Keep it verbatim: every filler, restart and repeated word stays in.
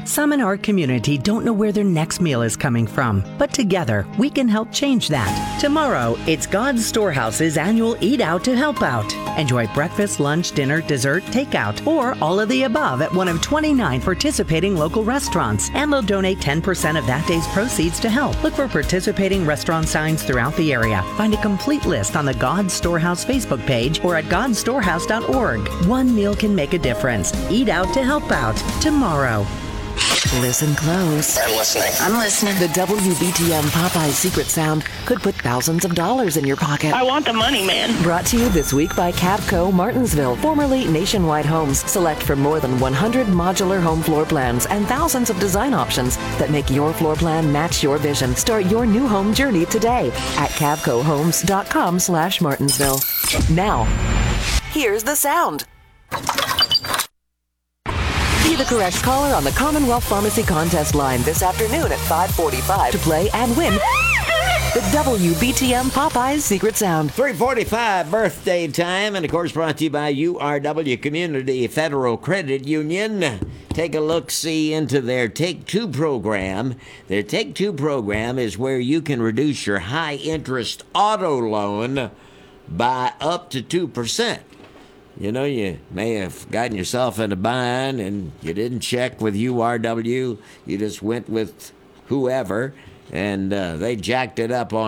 Some in our community don't know where their next meal is coming from, but together we can help change that. Tomorrow, it's God's Storehouse's annual Eat Out to Help Out. Enjoy breakfast, lunch, dinner, dessert, takeout, or all of the above at one of twenty-nine participating local restaurants, and they'll donate ten percent of that day's proceeds to help. Look for participating restaurant signs throughout the area. Find a complete list on the God's Storehouse Facebook page or at gods storehouse dot org. One meal can make a difference. Eat Out to Help Out tomorrow. Listen close. I'm listening. I'm listening. The W B T M Popeye secret sound could put thousands of dollars in your pocket. I want the money, man. Brought to you this week by Cavco Martinsville, formerly Nationwide Homes. Select from more than one hundred modular home floor plans and thousands of design options that make your floor plan match your vision. Start your new home journey today at cavco homes dot com slash Martinsville. Now, here's the sound. Be the correct caller on the Commonwealth Pharmacy contest line this afternoon at five forty-five to play and win the W B T M Popeyes Secret Sound. three forty-five birthday time, and of course brought to you by U R W Community Federal Credit Union. Take a look-see into their Take Two program. Their Take Two program is where you can reduce your high-interest auto loan by up to two percent. You know, you may have gotten yourself in a bind and you didn't check with U R W. You just went with whoever, and uh, they jacked it up on